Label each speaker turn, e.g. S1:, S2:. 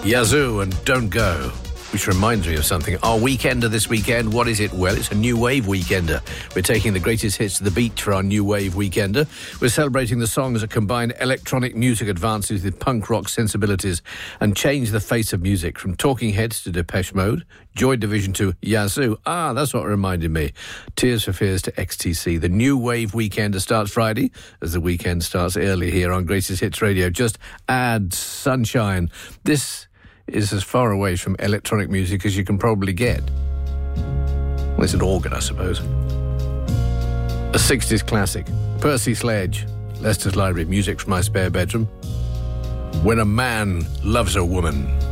S1: Yazoo and Don't Go, which reminds me of something. Our weekender this weekend, what is it? Well, it's a New Wave weekender. We're taking the greatest hits to the beat for our New Wave weekender. We're celebrating the songs that combine electronic music advances with punk rock sensibilities and change the face of music, from Talking Heads to Depeche Mode, Joy Division to Yazoo. Ah, that's what reminded me. Tears for Fears to XTC. The New Wave weekender starts Friday, as the weekend starts early here on Greatest Hits Radio. Just add sunshine. This is as far away from electronic music as you can probably get. Well, it's an organ, I suppose. A 60s classic. Percy Sledge, Leicester's Library, music from my spare bedroom. When a Man Loves a Woman.